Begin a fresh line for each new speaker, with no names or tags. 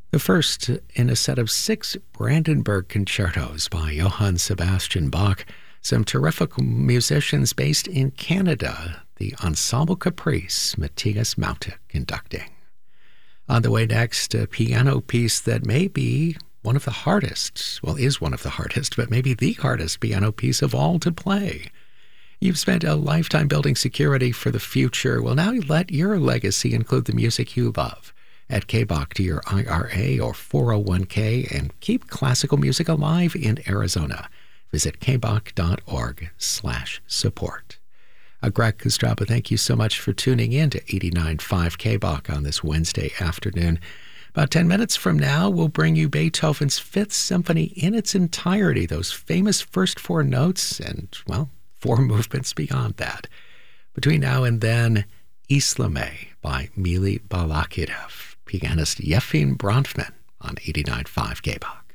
The first in a set of 6 Brandenburg concertos by Johann Sebastian Bach, some terrific musicians based in Canada, the Ensemble Caprice, Matthias Maute conducting. On the way next, a piano piece that may be one of the hardest, is one of the hardest, but maybe the hardest piano piece of all to play. You've spent a lifetime building security for the future. Well, now let your legacy include the music you love. Add K-Bach to your IRA or 401k and keep classical music alive in Arizona. Visit kbach.org/support. Greg Kostraba, thank you so much for tuning in to 89.5 K-Bach on this Wednesday afternoon. About 10 minutes from now, we'll bring you Beethoven's Fifth Symphony in its entirety, those famous first 4 notes and, 4 movements beyond that. Between now and then, Islameh by Mili Balakirev, pianist Yefim Bronfman on 89.5 K-Bach.